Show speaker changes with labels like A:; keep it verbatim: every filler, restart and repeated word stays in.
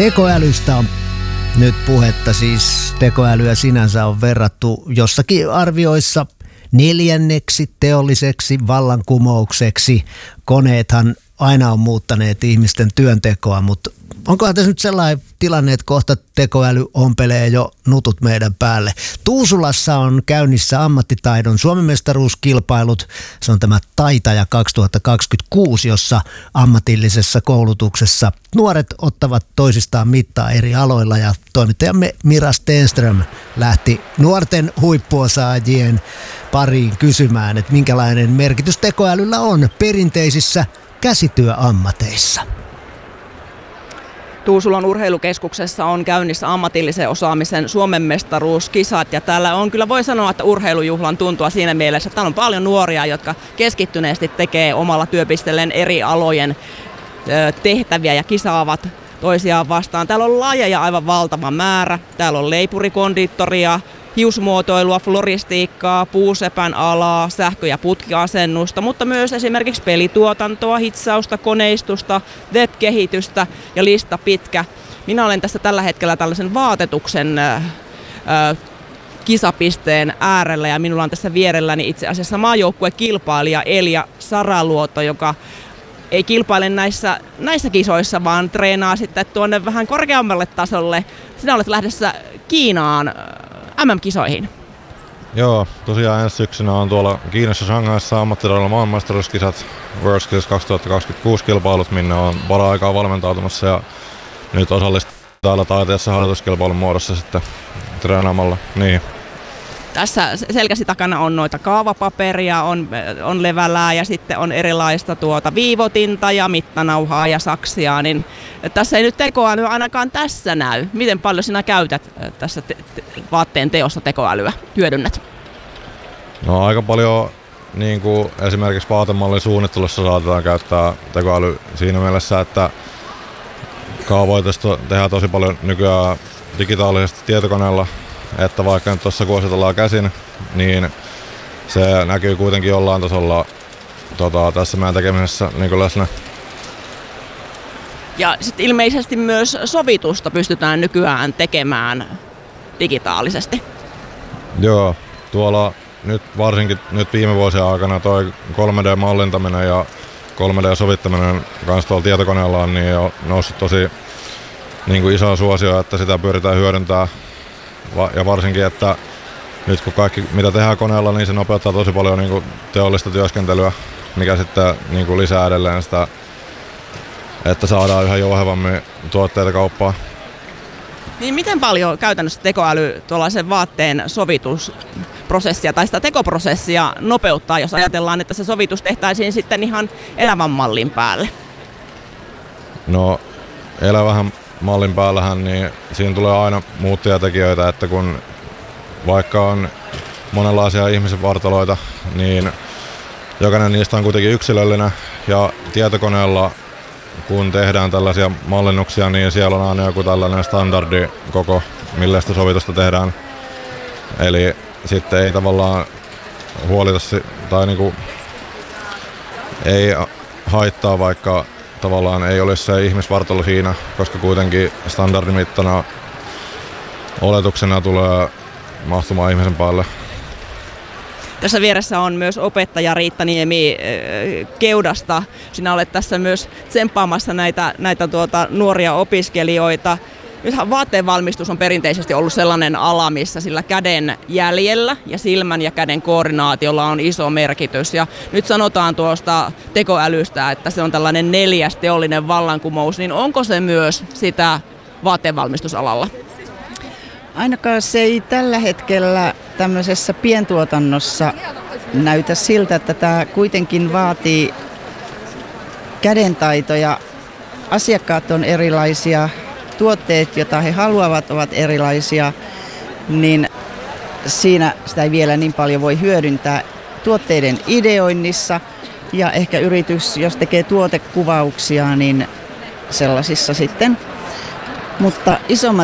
A: Tekoälystä on nyt puhetta, siis tekoälyä sinänsä on verrattu jossakin arvioissa neljänneksi teolliseksi vallankumoukseksi. Koneethan aina on muuttaneet ihmisten työntekoa, mutta onkohan tässä nyt sellainen tilanne, että kohta tekoäly ompelee jo nutut meidän päälle? Tuusulassa on käynnissä ammattitaidon Suomen mestaruuskilpailut. Se on tämä Taitaja kaksituhattakaksikymmentäkuusi, jossa ammatillisessa koulutuksessa nuoret ottavat toisistaan mittaa eri aloilla. Ja toimittajamme Mira Stenström lähti nuorten huippuosaajien pariin kysymään, että minkälainen merkitys tekoälyllä on perinteisissä käsityöammateissa.
B: Tuusulan urheilukeskuksessa on käynnissä ammatillisen osaamisen Suomen mestaruuskisat ja täällä on kyllä voi sanoa, että urheilujuhlan tuntua siinä mielessä, että täällä on paljon nuoria, jotka keskittyneesti tekee omalla työpisteelleen eri alojen tehtäviä ja kisaavat toisiaan vastaan. Täällä on lajeja aivan valtava määrä. Täällä on leipurikondiittoria, hiusmuotoilua, floristiikkaa, puusepän alaa, sähkö- ja putkiasennusta, mutta myös esimerkiksi pelituotantoa, hitsausta, koneistusta, web-kehitystä ja lista pitkä. Minä olen tässä tällä hetkellä tällaisen vaatetuksen äh, kisapisteen äärellä ja minulla on tässä vierelläni itse asiassa maajoukkuekilpailija Elja Saraluoto, joka ei kilpaile näissä, näissä kisoissa, vaan treenaa sitten tuonne vähän korkeammalle tasolle. Sinä olet lähdössä Kiinaan M M-kisoihin.
C: Joo, tosiaan ensi syksynä on tuolla Kiinassa Shanghaissa ammattitaidolla maailmanmestaruuskisat World Skills kaksituhattakaksikymmentäkuusi kilpailut, minne on para-aikaa valmentautumassa ja nyt osallistuu täällä taiteessa harjoituskilpailun muodossa sitten treenaamalla. Niin.
B: Tässä selkäsi takana on noita kaavapaperia, on, on levällää ja sitten on erilaista tuota viivotinta ja mittanauhaa ja saksia, niin tässä ei nyt tekoäly ainakaan tässä näy. Miten paljon sinä käytät tässä te- te- vaatteen teossa tekoälyä, hyödynnät?
C: No aika paljon niin kuin esimerkiksi vaatemallin suunnittelussa saatetaan käyttää tekoäly siinä mielessä, että kaavoitusta tehdään tosi paljon nykyään digitaalisesti tietokoneella, että vaikka nyt tuossa kun asetellaan käsin, niin se näkyy kuitenkin jollain tasolla tota, tässä meidän tekemisessä niin läsnä.
B: Ja sitten ilmeisesti myös sovitusta pystytään nykyään tekemään digitaalisesti.
C: Joo, tuolla nyt varsinkin nyt viime vuosien aikana toi kolme D-mallintaminen ja kolme D-sovittaminen kanssa tuolla tietokoneella on niin on noussut tosi niin kuin isoa suosioa, että sitä pyritään hyödyntämään. Ja varsinkin, että nyt kun kaikki mitä tehdään koneella, niin se nopeuttaa tosi paljon niin kuin teollista työskentelyä, mikä sitten niin kuin lisää edelleen sitä, että saadaan yhä jouhevammin tuotteita kauppaan.
B: Niin miten paljon käytännössä tekoäly tuollaisen vaatteen sovitusprosessia tai sitä tekoprosessia nopeuttaa, jos ajatellaan, että se sovitus tehtäisiin sitten ihan elävän mallin päälle?
C: No elävähän mallin päällähän, niin siinä tulee aina muuttujatekijöitä, että kun vaikka on monenlaisia ihmisen vartaloita, niin jokainen niistä on kuitenkin yksilöllinen ja tietokoneella kun tehdään tällaisia mallinnuksia, niin siellä on aina joku tällainen standardi koko, millä sitä sovitusta tehdään. Eli sitten ei tavallaan huolita tai niinku ei haittaa, vaikka tavallaan ei olisi se ihmisvartalo siinä, koska kuitenkin standardimittana oletuksena tulee mahtumaan ihmisen päälle.
B: Tässä vieressä on myös opettaja Riitta Niemi Keudasta. Sinä olet tässä myös tsemppaamassa näitä, näitä tuota, nuoria opiskelijoita. Nythän vaatteen-valmistus on perinteisesti ollut sellainen ala, missä sillä käden jäljellä ja silmän ja käden koordinaatiolla on iso merkitys. Ja nyt sanotaan tuosta tekoälystä, että se on tällainen neljäs teollinen vallankumous, niin onko se myös sitä vaatteen-valmistusalalla?
D: Ainakaan se ei tällä hetkellä tämmöisessä pientuotannossa näytä siltä, että tämä kuitenkin vaatii kädentaitoja. Asiakkaat on erilaisia, tuotteet, joita he haluavat, ovat erilaisia, niin siinä sitä ei vielä niin paljon voi hyödyntää tuotteiden ideoinnissa. Ja ehkä yritys, jos tekee tuotekuvauksia, niin sellaisissa sitten. Mutta isommat